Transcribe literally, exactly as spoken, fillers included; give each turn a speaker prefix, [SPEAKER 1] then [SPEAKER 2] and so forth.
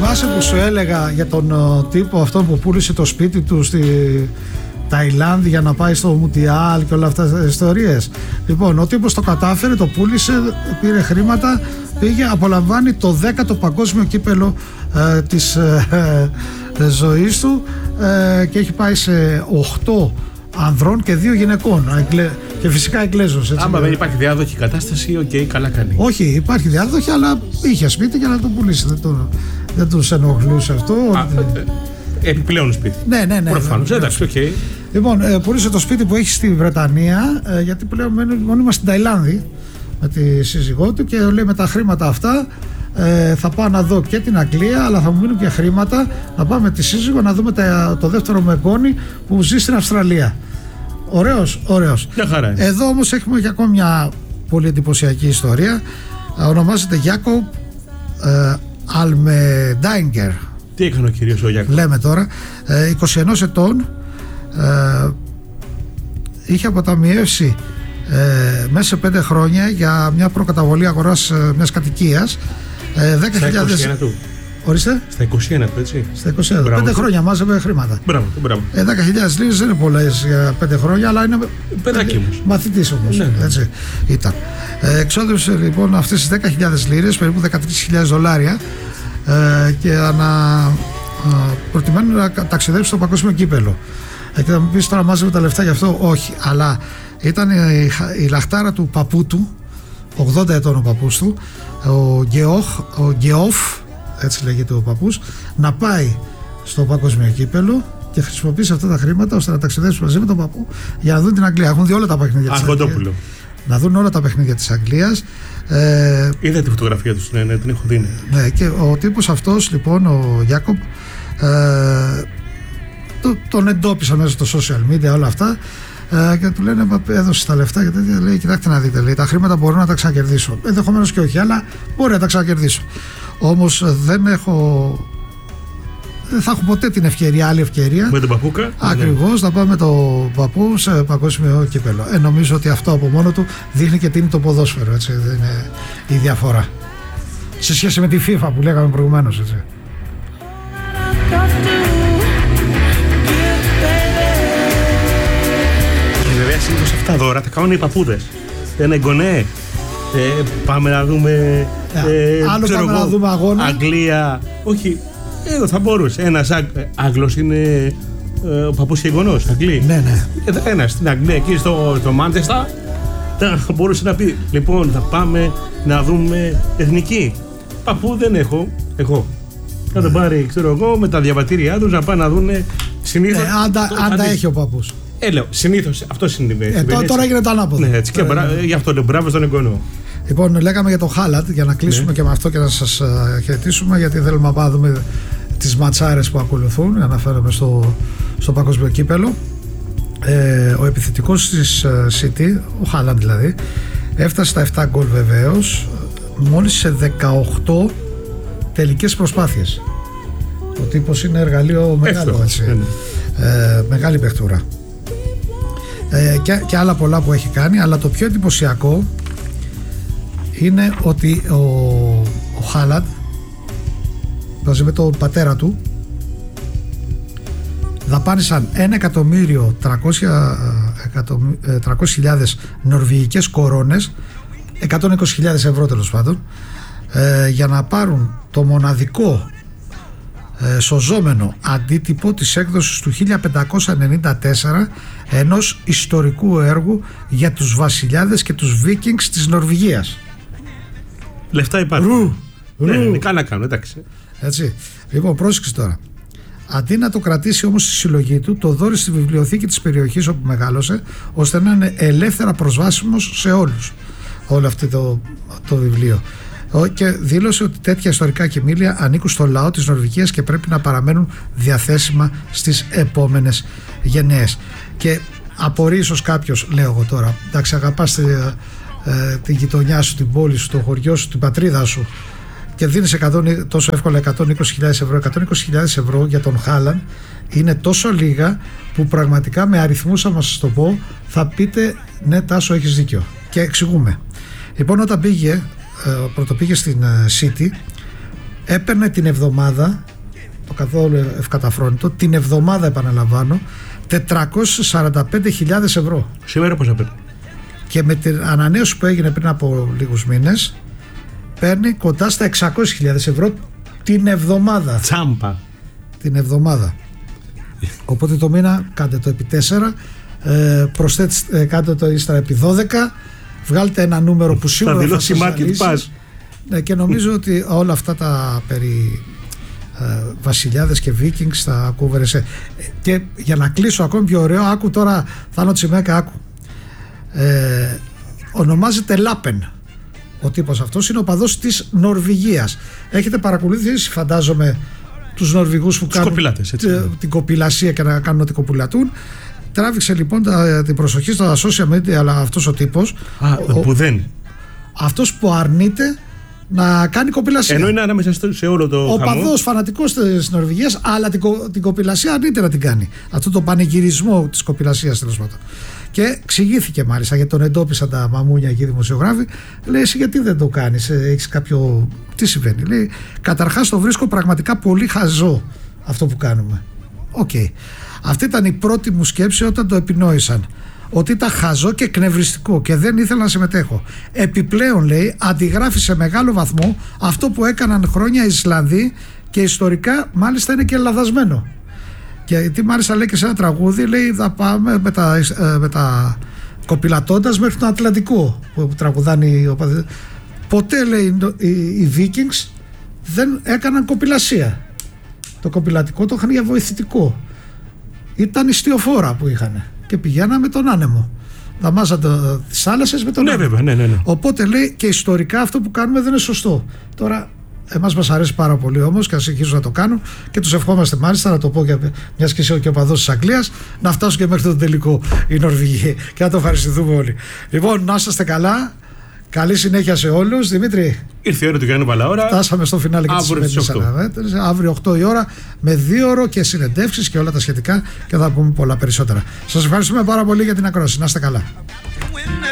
[SPEAKER 1] Θυμάσαι που σου έλεγα για τον uh, τύπο αυτό που πούλησε το σπίτι του στη Ταϊλάνδη για να πάει στο Μουτιάλ και όλα αυτά τις ιστορίες? Λοιπόν, ο τύπος το κατάφερε, το πούλησε, πήρε χρήματα, πήγε, απολαμβάνει το δέκατο παγκόσμιο κύπελο ε, της ε, ε, ζωής του ε, και έχει πάει σε οκτώ ανδρών και δύο γυναικών και φυσικά Εγγλέζος.
[SPEAKER 2] Άμα δεν υπάρχει διάδοχη κατάσταση, οκ, okay, καλά κάνει.
[SPEAKER 1] Όχι, υπάρχει διάδοχη, αλλά είχε σπίτι για να το πουλήσει, δεν, το, δεν τους ενοχλούσε αυτό.
[SPEAKER 2] Α, ε, επιπλέον σπίτι.
[SPEAKER 1] Ναι, ναι, ναι.
[SPEAKER 2] Προφανώς, εντάξει, οκ. Okay.
[SPEAKER 1] Λοιπόν, ε, πούλησε το σπίτι που έχει στη Βρετανία, ε, γιατί πλέον μένουμε στην Ταϊλάνδη με τη σύζυγό του και λέει με τα χρήματα αυτά ε, θα πάω να δω και την Αγγλία, αλλά θα μου μείνουν και χρήματα να πάμε με τη σύζυγο να δούμε τα, το δεύτερο μου εγγόνι που ζει στην Αυστραλία. Ωραίος, ωραίος.
[SPEAKER 2] Μια χαρά είναι.
[SPEAKER 1] Εδώ όμως έχουμε και ακόμα μια πολύ εντυπωσιακή ιστορία. ε, ονομάζεται Γιάκοπ ε, Αλμεντάιγκερ.
[SPEAKER 2] Τι έκανε ο κύριος ο Γιάκοπ?
[SPEAKER 1] Λέμε τώρα, ε, είκοσι ένα ετών. Ε, είχε αποταμιεύσει ε, μέσα σε πέντε χρόνια για μια προκαταβολή αγοράς ε, μιας κατοικίας ε, δέκα χιλιάδες.
[SPEAKER 2] Στα είκοσι ένα του.
[SPEAKER 1] Ορίστε.
[SPEAKER 2] Στα είκοσι ένα του, έτσι.
[SPEAKER 1] Στα είκοσι ένα. Μπράβο. Πέντε χρόνια μάζευε χρήματα.
[SPEAKER 2] Μπράβο, μπράβο.
[SPEAKER 1] Ε, δέκα χιλιάδες λίρες δεν είναι πολλές για πέντε χρόνια, αλλά είναι
[SPEAKER 2] παιδάκι όμως.
[SPEAKER 1] Μαθητής όμως. Ναι, ναι. Έτσι ήταν. Ε, εξόδευσε λοιπόν αυτές τις δέκα χιλιάδες λίρες, περίπου δεκατρείς χιλιάδες δολάρια ε, και ανα, ε, προτιμένου να ταξιδέψει στο παγκόσμιο κύπελο. Και θα μου πεις τώρα μάζευε τα λεφτά γι' αυτό? Όχι, αλλά ήταν η, η λαχτάρα του παππού του, ογδόντα ετών ο παππούς του, ο Γκεόχ, ο Γκεόφ, έτσι λέγεται ο παππούς, να πάει στο παγκόσμιο κύπελο και χρησιμοποιήσει αυτά τα χρήματα ώστε να ταξιδέψει μαζί με τον παππού για να δουν την Αγγλία. Έχουν δει όλα τα παιχνίδια της Αγγλίας. Να δουν όλα τα παιχνίδια της Αγγλίας. Ε,
[SPEAKER 2] Είδα τη φωτογραφία του, ναι, ναι, την έχω δει.
[SPEAKER 1] Ναι, και ο τύπος αυτός λοιπόν, ο Γιάκοπ, ε, Το, τον εντόπισαν μέσα στο social media όλα αυτά ε, και του λένε έδωσε τα λεφτά και τέτοια. Λέει κοιτάξτε να δείτε, λέει, τα χρήματα μπορώ να τα ξανακερδίσω, ενδεχομένως και όχι, αλλά μπορεί να τα ξανακερδίσω, όμως δεν έχω δεν θα έχω ποτέ την ευκαιρία, άλλη ευκαιρία
[SPEAKER 2] με τον παππούκα
[SPEAKER 1] ακριβώς, να πάμε με τον παππού σε παγκόσμιο κύπελο. ε, νομίζω ότι αυτό από μόνο του δείχνει και τι είναι το ποδόσφαιρο, έτσι, δεν είναι η διαφορά σε σχέση με τη FIFA που λέγαμε προηγουμένως, έτσι.
[SPEAKER 2] Συνήθως αυτά δώρα τα κάνουν οι παππούδες. Ένα εγγονέ. Ε, πάμε να δούμε.
[SPEAKER 1] Ε, άλλο πάμε εγώ, να δούμε αγώνα.
[SPEAKER 2] Αγγλία. Όχι, ε, θα μπορούσε. Ένας Άγγλος είναι ε, ο παππούς και εγγονός. Αγγλία.
[SPEAKER 1] Ναι, ναι.
[SPEAKER 2] Ένας στην Αγγλία, εκεί στο, στο Μάντσεστα, θα μπορούσε να πει: λοιπόν, θα πάμε να δούμε εθνική. Παππού δεν έχω. Εγώ. Θα τον πάρει, ξέρω εγώ, με τα διαβατήριά τους να πάνε να δουν. Συνήθως.
[SPEAKER 1] Ναι, αν τα, αν τα έχει ο παππούς.
[SPEAKER 2] Ε, λέω, συνήθως αυτό συμβαίνει.
[SPEAKER 1] Ε, τώρα, τώρα γίνεται ανάποδο.
[SPEAKER 2] Ναι, έτσι, και μπρα... ε, γι' αυτό λέω μπράβο στον εγγονό.
[SPEAKER 1] Λοιπόν, λέγαμε για τον Χάλαντ, για να κλείσουμε ναι. και με αυτό και να σας uh, χαιρετήσουμε, γιατί θέλουμε να δούμε τις ματσάρες που ακολουθούν, για να φέρουμε στο, στο παγκόσμιο κύπελο. Ε, ο επιθετικός της uh, City, ο Χάλαντ δηλαδή, έφτασε στα επτά γκολ βεβαίως, μόλις σε δεκαοκτώ τελικές προσπάθειες. Ο τύπος είναι εργαλείο μεγάλο, έτσι. Ναι. Ε, μεγάλη παιχτούρα. Ε, και, και άλλα πολλά που έχει κάνει, αλλά το πιο εντυπωσιακό είναι ότι ο, ο Χάλαντ μαζί με τον πατέρα του δαπάνησαν ένα εκατομμύριο τριακόσιες χιλιάδες νορβηγικές κορώνες, εκατόν είκοσι χιλιάδες ευρώ τέλος πάντων, ε, για να πάρουν το μοναδικό ε, σωζόμενο αντίτυπο της έκδοσης του χίλια πεντακόσια ενενήντα τέσσερα, ενός ιστορικού έργου για τους βασιλιάδες και τους Vikings της Νορβηγίας.
[SPEAKER 2] Λεφτά υπάρχουν.
[SPEAKER 1] Ρου,
[SPEAKER 2] ναι,
[SPEAKER 1] ρου.
[SPEAKER 2] ναι, καλά κάνουν, εντάξει.
[SPEAKER 1] Έτσι. Λοιπόν, πρόσεξε τώρα. Αντί να το κρατήσει όμως στη συλλογή του, το δώρισε στη βιβλιοθήκη της περιοχής όπου μεγάλωσε, ώστε να είναι ελεύθερα προσβάσιμος σε όλους όλο αυτό το, το βιβλίο. Και δήλωσε ότι τέτοια ιστορικά κειμήλια ανήκουν στο λαό της Νορβηγίας και πρέπει να παραμένουν διαθέσιμα στις επόμενες γενναίες. Και απορεί ίσως κάποιος, λέω εγώ τώρα, εντάξει, αγαπάς τη, ε, την γειτονιά σου, την πόλη σου, το χωριό σου, την πατρίδα σου και δίνεις εκατό, τόσο εύκολα εκατόν είκοσι χιλιάδες ευρώ. εκατόν είκοσι χιλιάδες ευρώ για τον Χάλαντ είναι τόσο λίγα που πραγματικά με αριθμούς, άμα σας το πω, θα πείτε ναι, Τάσο, έχεις δίκιο. Και εξηγούμε. Λοιπόν, όταν πήγε, πρώτο πήγε στην City, έπαιρνε την εβδομάδα, το καθόλου ευκαταφρόνητο, την εβδομάδα επαναλαμβάνω, τετρακόσιες σαράντα πέντε χιλιάδες ευρώ.
[SPEAKER 2] Σήμερα πόσα παίρνει?
[SPEAKER 1] Και με την ανανέωση που έγινε πριν από λίγους μήνες παίρνει κοντά στα εξακόσιες χιλιάδες ευρώ την εβδομάδα.
[SPEAKER 2] Τσάμπα.
[SPEAKER 1] Την εβδομάδα. Οπότε το μήνα κάντε το επί τέσσερα, ε, προσθέτετε, κάντε το ύστερα επί δώδεκα, βγάλτε ένα νούμερο που σίγουρα θα σας αλύσει. Ναι, και νομίζω ότι όλα αυτά τα περί ε, βασιλιάδες και Vikings θα ακούβερε. Και για να κλείσω ακόμη πιο ωραίο, άκου τώρα, Θάνο Τσιμέκα, άκου. Ε, ονομάζεται Λάπεν ο τύπος αυτός, είναι οπαδός της Νορβηγίας. Έχετε παρακολουθήσει, φαντάζομαι, τους Νορβηγούς που τους κάνουν
[SPEAKER 2] κοπηλάτες, έτσι,
[SPEAKER 1] την κοπηλασία και να κάνουν ότι κοπηλατούν. Τράβηξε λοιπόν τα, την προσοχή στα social media, αλλά αυτός ο τύπος,
[SPEAKER 2] Α,
[SPEAKER 1] ο,
[SPEAKER 2] που δεν
[SPEAKER 1] αυτός που αρνείται να κάνει κοπηλασία.
[SPEAKER 2] Ενώ είναι ανάμεσα σε όλο το
[SPEAKER 1] ο
[SPEAKER 2] χαμό. Ο
[SPEAKER 1] παδός φανατικός της Νορβηγίας, αλλά την, την κοπηλασία αρνείται να την κάνει. Αυτό το πανηγυρισμό της κοπηλασίας, τέλος πάντων. Και εξηγήθηκε μάλιστα, γιατί τον εντόπισαν τα μαμούνια εκεί οι δημοσιογράφοι. Λέει, εσύ γιατί δεν το κάνεις, έχεις κάποιο. Τι συμβαίνει? Λέει, καταρχάς το βρίσκω πραγματικά πολύ χαζό αυτό που κάνουμε. Οκ. Okay. Αυτή ήταν η πρώτη μου σκέψη όταν το επινόησαν. Ότι ήταν χαζό και εκνευριστικό και δεν ήθελα να συμμετέχω. Επιπλέον, λέει, αντιγράφει σε μεγάλο βαθμό αυτό που έκαναν χρόνια οι Ισλανδοί και ιστορικά μάλιστα είναι και λαθασμένο. Και τι μάλιστα λέει και σε ένα τραγούδι, λέει, θα πάμε με τα, με τα κοπηλατώντας μέχρι τον Ατλαντικό που τραγουδάνε οι οπαδοί. Ποτέ, λέει, οι, οι Vikings δεν έκαναν κοπηλασία. Το κοπηλατικό το είχαν για βοηθητικό. Ήταν ιστιοφόρα που είχαν και πηγαίναμε τον άνεμο. Δαμάζαν τις θάλασσες με τον
[SPEAKER 2] ναι,
[SPEAKER 1] άνεμο.
[SPEAKER 2] Βέβαια, ναι, ναι, ναι.
[SPEAKER 1] Οπότε, λέει, και ιστορικά αυτό που κάνουμε δεν είναι σωστό. Τώρα, εμάς μας αρέσει πάρα πολύ όμως και θα συνεχίσουν να το κάνουν και τους ευχόμαστε μάλιστα, να το πω, μιας και είσαι και ο παδός της Αγγλίας, να φτάσουν και μέχρι τον τελικό οι Νορβηγοί και να το ευχαριστηθούμε όλοι. Λοιπόν, να είστε καλά. Καλή συνέχεια σε όλους. Δημήτρη,
[SPEAKER 2] ήρθε η ώρα του Γιάννου Παλαώρα.
[SPEAKER 1] Φτάσαμε στο φινάλε και τις σημερινές αναμέτρες. Αύριο οκτώ η ώρα με δύο ώρο και συνεντεύξεις και όλα τα σχετικά και θα πούμε πολλά περισσότερα. Σας ευχαριστούμε πάρα πολύ για την ακρόαση. Να είστε καλά.